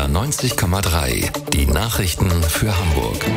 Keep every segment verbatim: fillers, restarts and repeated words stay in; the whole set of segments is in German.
R neunzig Komma drei. Die Nachrichten für Hamburg.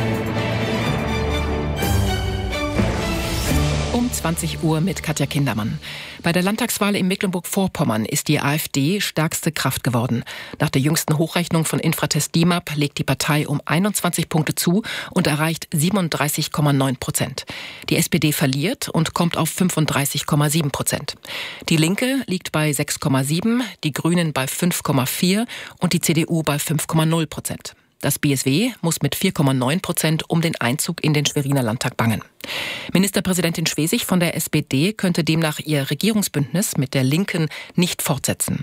Um zwanzig Uhr mit Katja Kindermann. Bei der Landtagswahl in Mecklenburg-Vorpommern ist die AfD stärkste Kraft geworden. Nach der jüngsten Hochrechnung von Infratest DIMAP legt die Partei um einundzwanzig Punkte zu und erreicht siebenunddreißig Komma neun Prozent. Die S P D verliert und kommt auf fünfunddreißig Komma sieben Prozent. Die Linke liegt bei sechs Komma sieben, die Grünen bei fünf Komma vier und die C D U bei fünf Komma null Prozent. Das B S W muss mit vier Komma neun Prozent um den Einzug in den Schweriner Landtag bangen. Ministerpräsidentin Schwesig von der S P D könnte demnach ihr Regierungsbündnis mit der Linken nicht fortsetzen.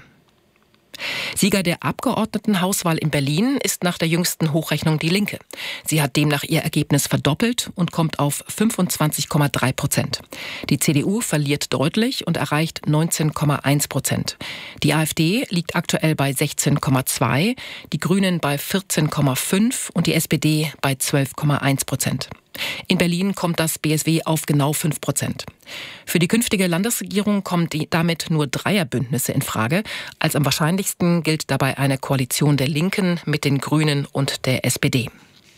Sieger der Abgeordnetenhauswahl in Berlin ist nach der jüngsten Hochrechnung die Linke. Sie hat demnach ihr Ergebnis verdoppelt und kommt auf fünfundzwanzig Komma drei Prozent. Die C D U verliert deutlich und erreicht neunzehn Komma eins Prozent. Die AfD liegt aktuell bei sechzehn Komma zwei, die Grünen bei vierzehn Komma fünf und die S P D bei zwölf Komma eins Prozent. In Berlin kommt das B S W auf genau fünf Prozent. Für die künftige Landesregierung kommen die damit nur Dreierbündnisse in Frage. Als am wahrscheinlichsten gilt dabei eine Koalition der Linken mit den Grünen und der S P D.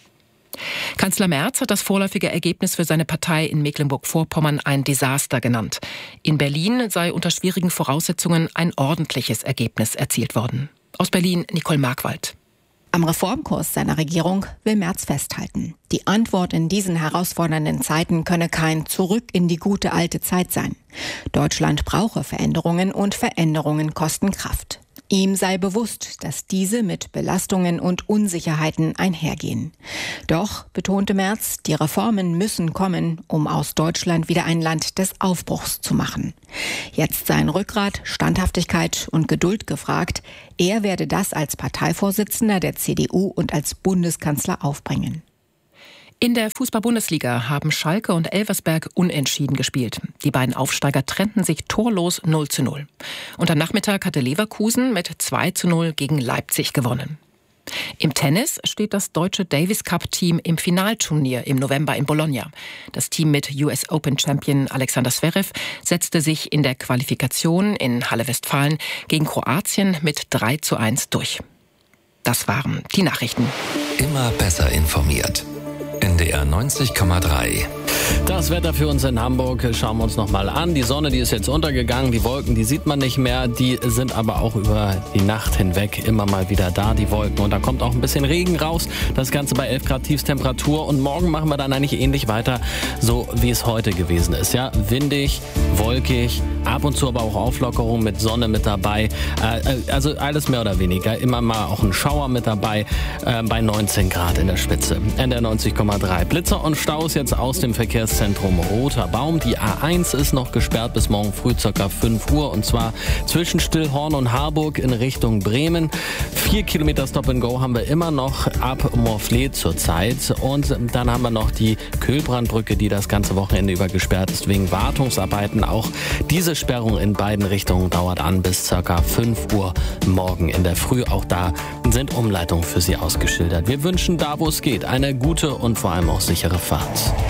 Kanzler Merz hat das vorläufige Ergebnis für seine Partei in Mecklenburg-Vorpommern ein Desaster genannt. In Berlin sei unter schwierigen Voraussetzungen ein ordentliches Ergebnis erzielt worden. Aus Berlin Nicole Markwald. Am Reformkurs seiner Regierung will Merz festhalten. Die Antwort in diesen herausfordernden Zeiten könne kein Zurück in die gute alte Zeit sein. Deutschland brauche Veränderungen und Veränderungen kosten Kraft. Ihm sei bewusst, dass diese mit Belastungen und Unsicherheiten einhergehen. Doch, betonte Merz, die Reformen müssen kommen, um aus Deutschland wieder ein Land des Aufbruchs zu machen. Jetzt seien Rückgrat, Standhaftigkeit und Geduld gefragt. Er werde das als Parteivorsitzender der C D U und als Bundeskanzler aufbringen. In der Fußball-Bundesliga haben Schalke und Elversberg unentschieden gespielt. Die beiden Aufsteiger trennten sich torlos null zu null. Und am Nachmittag hatte Leverkusen mit zwei zu null gegen Leipzig gewonnen. Im Tennis steht das deutsche Davis-Cup-Team im Finalturnier im November in Bologna. Das Team mit U S Open-Champion Alexander Zverev setzte sich in der Qualifikation in Halle Westfalen gegen Kroatien mit drei zu eins durch. Das waren die Nachrichten. Immer besser informiert. N D R neunzig Komma drei. Das Wetter für uns in Hamburg schauen wir uns noch mal an. Die Sonne, die ist jetzt untergegangen, die Wolken, die sieht man nicht mehr, die sind aber auch über die Nacht hinweg immer mal wieder da, die Wolken. Und da kommt auch ein bisschen Regen raus, das Ganze bei elf Grad Tiefstemperatur. Und morgen machen wir dann eigentlich ähnlich weiter, so wie es heute gewesen ist. Ja, windig, wolkig, ab und zu aber auch Auflockerung mit Sonne mit dabei. Äh, also alles mehr oder weniger, immer mal auch ein Schauer mit dabei, äh, bei neunzehn Grad in der Spitze. N D R neunzig Komma drei. Blitzer und Staus jetzt aus dem Verkehrszentrum Roter Baum. Die A eins ist noch gesperrt bis morgen früh ca. fünf Uhr und zwar zwischen Stillhorn und Harburg in Richtung Bremen. Vier Kilometer Stop and Go haben wir immer noch ab Morfleet zurzeit und dann haben wir noch die Köhlbrandbrücke, die das ganze Wochenende über gesperrt ist wegen Wartungsarbeiten. Auch diese Sperrung in beiden Richtungen dauert an bis ca. fünf Uhr morgen in der Früh. Auch da sind Umleitungen für Sie ausgeschildert. Wir wünschen da, wo es geht, eine gute und vor allem auch sichere Fahrt.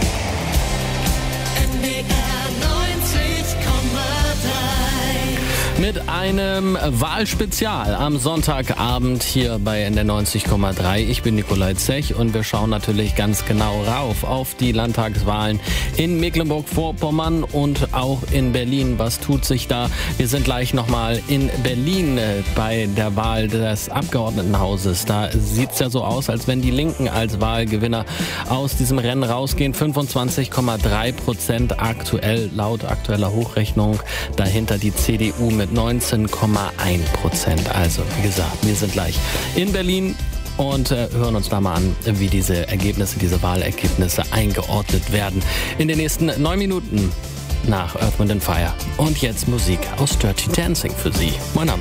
Mit einem Wahlspezial am Sonntagabend hier bei N D R neunzig Komma drei. Ich bin Nikolai Zech und wir schauen natürlich ganz genau rauf auf die Landtagswahlen in Mecklenburg-Vorpommern und auch in Berlin. Was tut sich da? Wir sind gleich nochmal in Berlin bei der Wahl des Abgeordnetenhauses. Da sieht es ja so aus, als wenn die Linken als Wahlgewinner aus diesem Rennen rausgehen. fünfundzwanzig Komma drei Prozent aktuell laut aktueller Hochrechnung. Dahinter die C D U mit neunzehn Komma eins Prozent. Also, wie gesagt, wir sind gleich in Berlin und äh, hören uns da mal an, wie diese Ergebnisse, diese Wahlergebnisse eingeordnet werden. In den nächsten neun Minuten nach Earth, Wind and Fire. Und jetzt Musik aus Dirty Dancing für Sie. Mein Name